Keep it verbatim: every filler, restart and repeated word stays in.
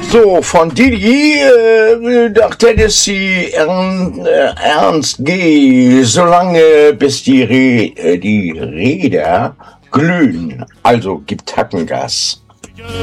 So, von Didi äh, nach Tennessee Ern, äh, Ernst G. Solange bis die, Re äh, die Räder glühen, also gibt Tackengas.